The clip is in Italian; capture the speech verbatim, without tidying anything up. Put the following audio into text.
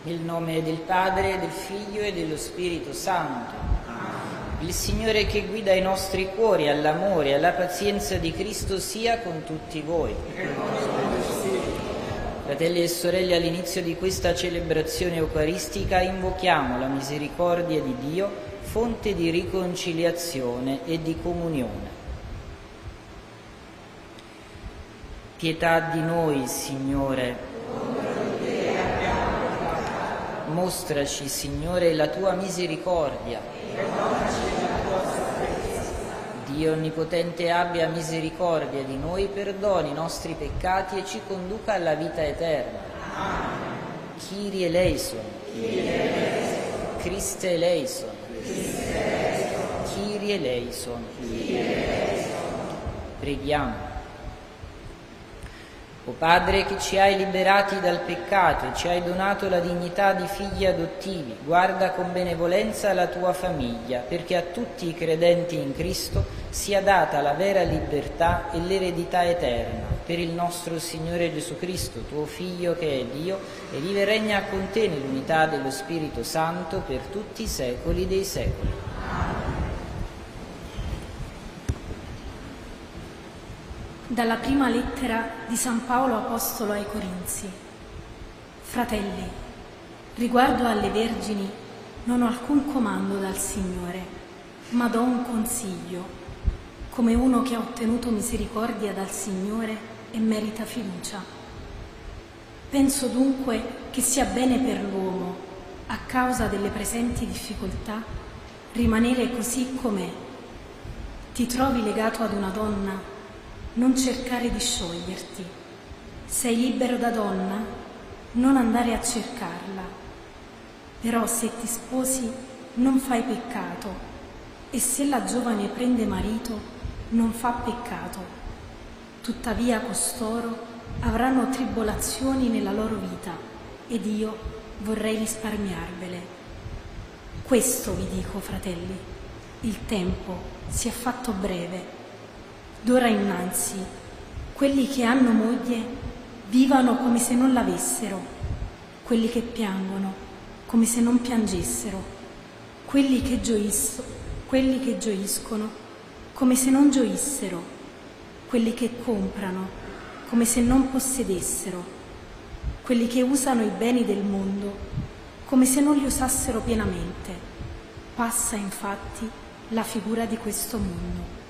Nel nome del Padre, del Figlio e dello Spirito Santo. Amen. Il Signore che guida i nostri cuori all'amore e alla pazienza di Cristo sia con tutti voi. Fratelli e sorelle, all'inizio di questa celebrazione eucaristica invochiamo la misericordia di Dio, fonte di riconciliazione e di comunione. Pietà di noi, Signore. Mostraci, Signore, la tua misericordia. Dio Onnipotente abbia misericordia di noi, perdoni i nostri peccati e ci conduca alla vita eterna. Kyrie eleison. Christe eleison. Kyrie eleison. Preghiamo. O Padre, che ci hai liberati dal peccato e ci hai donato la dignità di figli adottivi, guarda con benevolenza la tua famiglia, perché a tutti i credenti in Cristo sia data la vera libertà e l'eredità eterna. Per il nostro Signore Gesù Cristo, tuo Figlio che è Dio, e vive e regna con te nell'unità dello Spirito Santo per tutti i secoli dei secoli. Dalla prima lettera di San Paolo Apostolo ai Corinzi. Fratelli, riguardo alle vergini non ho alcun comando dal Signore, ma do un consiglio, come uno che ha ottenuto misericordia dal Signore e merita fiducia. Penso dunque che sia bene per l'uomo, a causa delle presenti difficoltà, rimanere così com'è. Ti trovi legato ad una donna? Non cercare di scioglierti. Sei libero da donna? Non andare a cercarla. Però se ti sposi non fai peccato, e se la giovane prende marito non fa peccato. Tuttavia costoro avranno tribolazioni nella loro vita, ed io vorrei risparmiarvele. Questo vi dico, fratelli, il tempo si è fatto breve. D'ora innanzi, quelli che hanno moglie vivano come se non l'avessero, quelli che piangono come se non piangessero, quelli che, giois- quelli che gioiscono come se non gioissero, quelli che comprano come se non possedessero, quelli che usano i beni del mondo come se non li usassero pienamente. Passa infatti la figura di questo mondo.